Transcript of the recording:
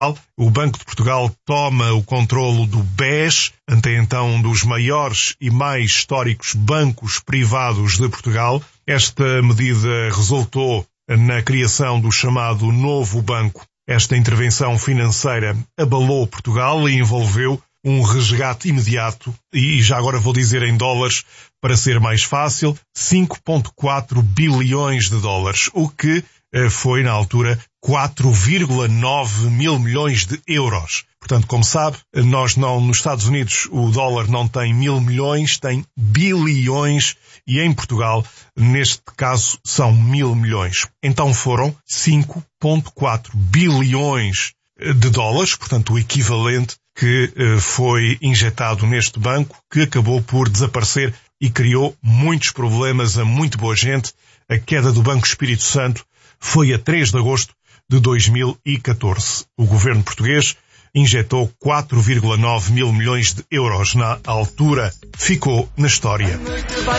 O Banco de Portugal toma o controlo do BES, até então um dos maiores e mais históricos bancos privados de Portugal. Esta medida resultou na criação do chamado Novo Banco. Esta intervenção financeira abalou Portugal e envolveu um resgate imediato, e já agora vou dizer em dólares para ser mais fácil, 5,4 bilhões de dólares, o que foi, na altura, 4,9 mil milhões de euros. Portanto, como sabe, nos Estados Unidos o dólar não tem 1.000 milhões, tem bilhões, e em Portugal, neste caso, são 1.000 milhões. Então foram 5,4 bilhões de dólares, portanto o equivalente que foi injetado neste banco, que acabou por desaparecer e criou muitos problemas a muito boa gente. A queda do Banco Espírito Santo foi a 3 de agosto de 2014. O governo português injetou 4,9 mil milhões de euros. Na altura, ficou na história.